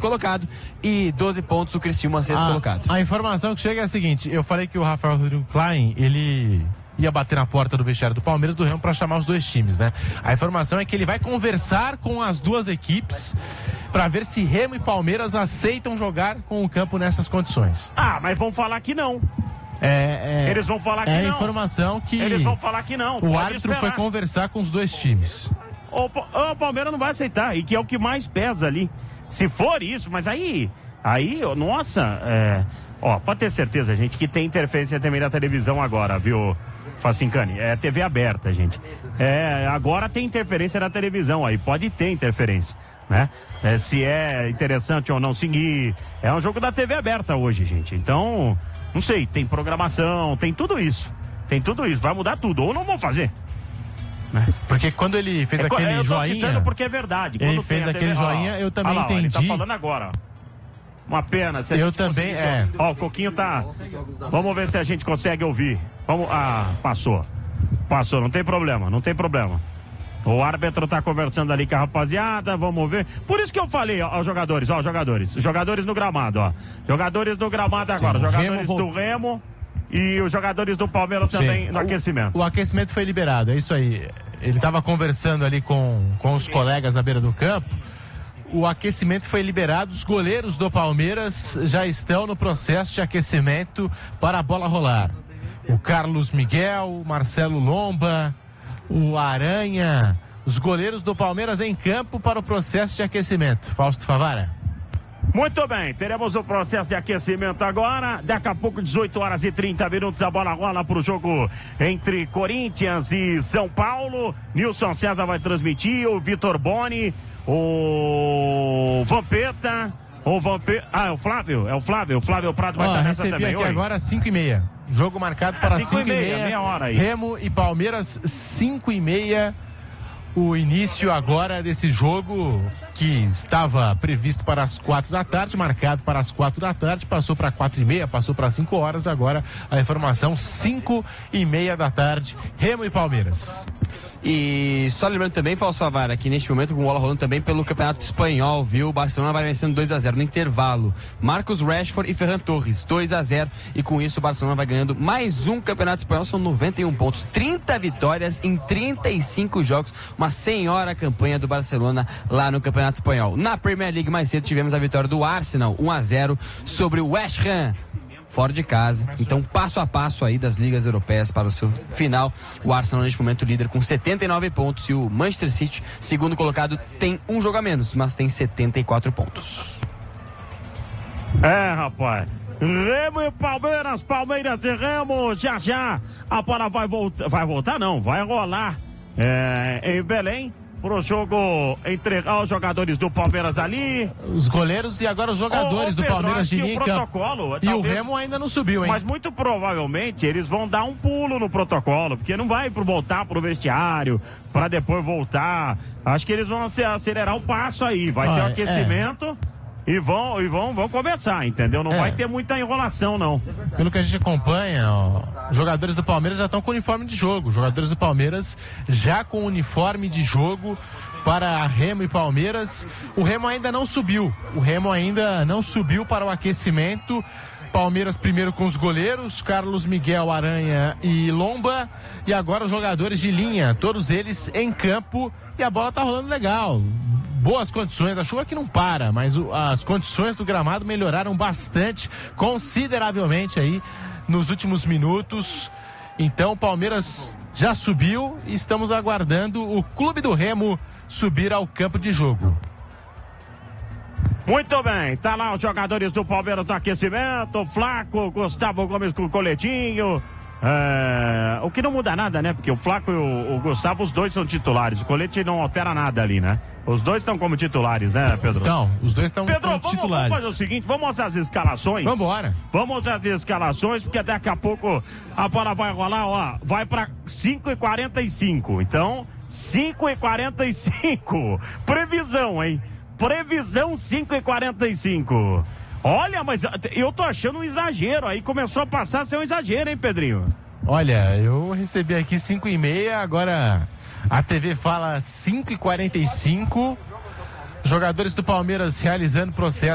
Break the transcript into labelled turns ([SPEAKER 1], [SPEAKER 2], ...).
[SPEAKER 1] colocado, e 12 pontos o Criciúma, sexto colocado.
[SPEAKER 2] A informação que chega é a seguinte: eu falei que o Rafael Rodrigo Klein, ele ia bater na porta do vestiário do Palmeiras, do Remo, para chamar os dois times, né? A informação é que ele vai conversar com as duas equipes para ver se Remo e Palmeiras aceitam jogar com o campo nessas condições.
[SPEAKER 3] Mas vão falar que não. Eles vão falar que não.
[SPEAKER 2] É a informação que
[SPEAKER 3] eles vão falar que não.
[SPEAKER 2] O árbitro foi conversar com os dois times.
[SPEAKER 3] O Palmeiras não vai aceitar, e que é o que mais pesa ali. Se for isso, mas aí, nossa, pode ter certeza, gente, que tem interferência também na televisão agora, viu, Facincani? É TV aberta, gente. Agora tem interferência na televisão, aí pode ter interferência, né? Se é interessante ou não seguir. É um jogo da TV aberta hoje, gente. Então, não sei, tem programação, tem tudo isso. Vai mudar tudo, ou não vão fazer.
[SPEAKER 2] Porque quando ele fez aquele
[SPEAKER 3] eu tô
[SPEAKER 2] joinha...
[SPEAKER 3] citando porque é verdade.
[SPEAKER 2] Ele fez aquele joinha, eu também entendi.
[SPEAKER 3] Ele tá falando agora, Uma pena. Se
[SPEAKER 2] eu também,
[SPEAKER 3] o Coquinho tá... Vamos ver se a gente consegue ouvir. Passou, não tem problema. O árbitro tá conversando ali com a rapaziada, vamos ver. Por isso que eu falei, jogadores no gramado, Jogadores no gramado agora, jogadores do Remo e os jogadores do Palmeiras também no aquecimento.
[SPEAKER 2] O aquecimento foi liberado, é isso aí. Ele estava conversando ali com os colegas à beira do campo. O aquecimento foi liberado, os goleiros do Palmeiras já estão no processo de aquecimento para a bola rolar. O Carlos Miguel, o Marcelo Lomba, o Aranha, os goleiros do Palmeiras em campo para o processo de aquecimento. Fausto Favara.
[SPEAKER 3] Muito bem, teremos o processo de aquecimento agora. Daqui a pouco, 18h30, a bola rola para o jogo entre Corinthians e São Paulo. Nilson César vai transmitir, o Vitor Boni, o Vampeta, é o Flávio Prado vai estar nessa também.
[SPEAKER 2] Aqui agora 5h30. Jogo marcado para 5h30.
[SPEAKER 3] Meia hora aí.
[SPEAKER 2] Remo e Palmeiras, 5h30. O início agora desse jogo que estava previsto para as 4 da tarde, marcado para as 4 da tarde, passou para 4h30, passou para 5 horas, agora a informação 5h30 da tarde, Remo e Palmeiras.
[SPEAKER 1] E só lembrando também, Fausto Favara, que neste momento com bola rolando também pelo Campeonato Espanhol, viu? O Barcelona vai vencendo 2-0 no intervalo. Marcos Rashford e Ferran Torres, 2-0. E com isso o Barcelona vai ganhando mais um Campeonato Espanhol, são 91 pontos. 30 vitórias em 35 jogos. Uma senhora campanha do Barcelona lá no Campeonato Espanhol. Na Premier League mais cedo tivemos a vitória do Arsenal, 1-0 sobre o West Ham, fora de casa. Então, passo a passo aí das ligas europeias para o seu final. O Arsenal, neste momento, líder com 79 pontos. E o Manchester City, segundo colocado, tem um jogo a menos, mas tem 74 pontos.
[SPEAKER 3] Rapaz. Remo e Palmeiras e Remo. Já a bola vai voltar não, vai rolar em Belém. Pro jogo entre os jogadores do Palmeiras ali.
[SPEAKER 2] Os goleiros e agora os jogadores do Palmeiras de linha. E o Remo ainda não subiu, hein?
[SPEAKER 3] Mas muito provavelmente eles vão dar um pulo no protocolo, porque não vai voltar pro vestiário para depois voltar. Acho que eles vão acelerar o passo aí. Vai ter um aquecimento. E vão começar, entendeu? Não vai ter muita enrolação, não.
[SPEAKER 2] Pelo que a gente acompanha, os jogadores do Palmeiras já estão com uniforme de jogo. Os jogadores do Palmeiras já com uniforme de jogo para Remo e Palmeiras. O Remo ainda não subiu. Para o aquecimento. Palmeiras primeiro com os goleiros, Carlos Miguel, Aranha e Lomba. E agora os jogadores de linha, todos eles em campo. E a bola tá rolando legal. Boas condições, a chuva que não para, mas as condições do gramado melhoraram bastante, consideravelmente aí nos últimos minutos. Então o Palmeiras já subiu e estamos aguardando o Clube do Remo subir ao campo de jogo.
[SPEAKER 3] Muito bem, tá lá os jogadores do Palmeiras no aquecimento, Flaco, Gustavo Gomes com o coletinho. O que não muda nada, né? Porque o Flaco e o Gustavo, os dois são titulares. O colete não altera nada ali, né? Os dois estão como titulares, né, Pedro?
[SPEAKER 2] Então, os dois estão como titulares.
[SPEAKER 3] Vamos fazer o seguinte, vamos mostrar as escalações?
[SPEAKER 2] Vambora.
[SPEAKER 3] Vamos mostrar as escalações, porque daqui a pouco a bola vai rolar, vai pra 5h45. Então, 5h45. Previsão, hein? Previsão 5h45. Olha, mas eu tô achando um exagero aí. Começou a passar a ser um exagero, hein, Pedrinho?
[SPEAKER 2] Olha, eu recebi aqui 5h30, agora a TV fala 5h45. Jogadores do Palmeiras realizando processo